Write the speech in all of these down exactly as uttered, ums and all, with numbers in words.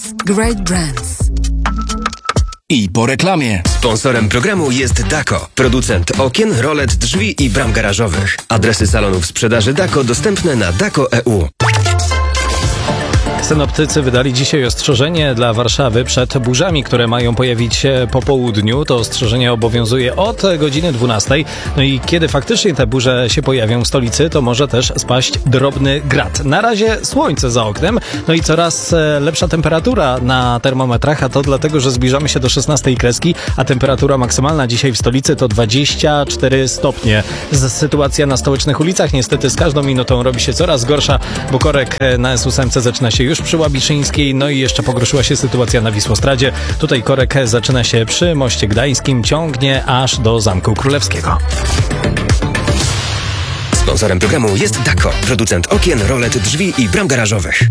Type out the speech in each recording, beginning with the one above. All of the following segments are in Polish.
Great brands. I po reklamie. Sponsorem programu jest Dako, producent okien, rolet, drzwi i bram garażowych. Adresy salonów sprzedaży Dako dostępne na dako kropka e u. Synoptycy wydali dzisiaj ostrzeżenie dla Warszawy przed burzami, które mają pojawić się po południu. To ostrzeżenie obowiązuje od godziny dwunastej. No i kiedy faktycznie te burze się pojawią w stolicy, to może też spaść drobny grad. Na razie słońce za oknem, no i coraz lepsza temperatura na termometrach, a to dlatego, że zbliżamy się do szesnastej kreski, a temperatura maksymalna dzisiaj w stolicy to dwadzieścia cztery stopnie. Sytuacja na stołecznych ulicach niestety z każdą minutą robi się coraz gorsza, bo korek na S ósem zaczyna się już przy Łabiszyńskiej, no i jeszcze pogorszyła się sytuacja na Wisłostradzie. Tutaj korek zaczyna się przy Moście Gdańskim, ciągnie aż do Zamku Królewskiego. Sponsorem programu jest Dako, producent okien, rolet, drzwi i bram garażowych.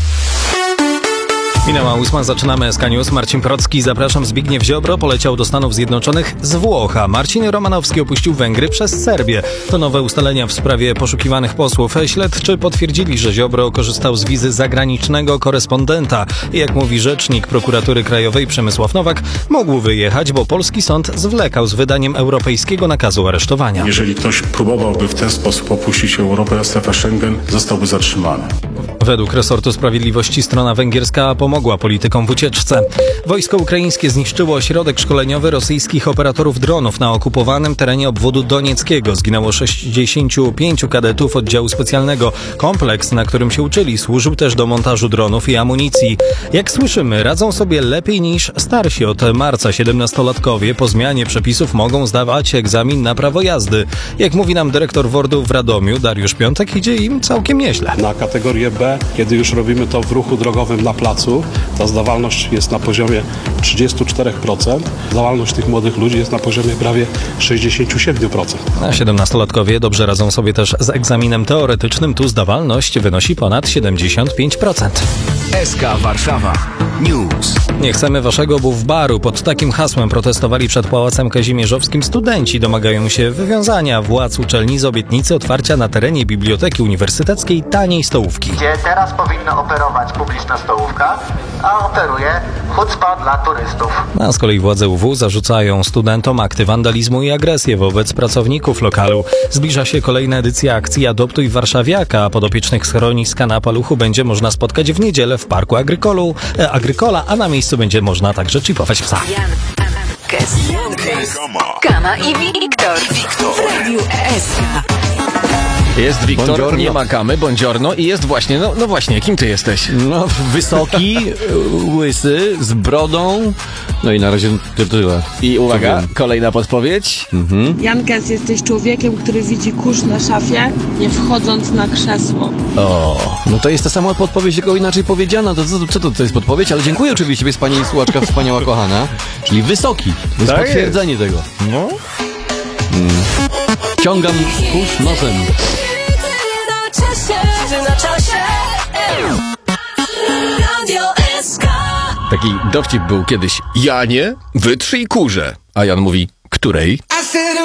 Minęła ósma, zaczynamy S K News. Marcin Procki, zapraszam. Zbigniew Ziobro poleciał do Stanów Zjednoczonych z Włoch, a Marcin Romanowski opuścił Węgry przez Serbię. To nowe ustalenia w sprawie poszukiwanych posłów. Śledczy potwierdzili, że Ziobro korzystał z wizy zagranicznego korespondenta. I jak mówi rzecznik Prokuratury Krajowej Przemysław Nowak, mógł wyjechać, bo polski sąd zwlekał z wydaniem europejskiego nakazu aresztowania. Jeżeli ktoś próbowałby w ten sposób opuścić Europę, strefę Schengen, zostałby zatrzymany. Według resortu sprawiedliwości strona węgierska pomogła politykom w ucieczce. Wojsko ukraińskie zniszczyło ośrodek szkoleniowy rosyjskich operatorów dronów na okupowanym terenie obwodu donieckiego. Zginęło sześćdziesięciu pięciu kadetów oddziału specjalnego. Kompleks, na którym się uczyli, służył też do montażu dronów i amunicji. Jak słyszymy, radzą sobie lepiej niż starsi. Od marca siedemnastolatkowie po zmianie przepisów mogą zdawać egzamin na prawo jazdy. Jak mówi nam dyrektor WORD-u w Radomiu, Dariusz Piątek, idzie im całkiem nieźle. Na kategorię B, kiedy już robimy to w ruchu drogowym na placu, ta zdawalność jest na poziomie trzydzieści cztery procent. Zdawalność tych młodych ludzi jest na poziomie prawie sześćdziesiąt siedem procent. A siedemnastolatkowie dobrze radzą sobie też z egzaminem teoretycznym. Tu zdawalność wynosi ponad siedemdziesiąt pięć procent. S K Warszawa News. Nie chcemy waszego buwbaru. Pod takim hasłem protestowali przed Pałacem Kazimierzowskim studenci. Domagają się wywiązania władz uczelni z obietnicy otwarcia na terenie Biblioteki Uniwersyteckiej taniej stołówki. Gdzie teraz powinna operować publiczna stołówka, a operuje hucpa dla turystów. A z kolei władze U W zarzucają studentom akty wandalizmu i agresję wobec pracowników lokalu. Zbliża się kolejna edycja akcji Adoptuj Warszawiaka. Podopiecznych schroniska na Paluchu będzie można spotkać w niedzielę w Parku Agrykolu, e, Agrykola, a na miejscu będzie można także chipować psa. Jan, Kes, Kama i Wiktor. W Radiu S K. Jest Wiktor, Buongiorno. nie ma Kamy, buongiorno i jest właśnie, no, no właśnie, kim ty jesteś? No, wysoki, łysy, z brodą, no i na razie to tyle. I uwaga, kolejna podpowiedź. Mhm. Jankes, jesteś człowiekiem, który widzi kurz na szafie, nie wchodząc na krzesło. O, no to jest ta sama podpowiedź, tylko inaczej powiedziana. To co, co to, to jest podpowiedź? Ale dziękuję oczywiście, jest pani słuchaczka wspaniała, kochana. Czyli wysoki. To jest Tak potwierdzenie tego. No. Mm. Ciągam kurz nosem. Taki dowcip był kiedyś. Janie, wytrzyj kurze. A Jan mówi, której?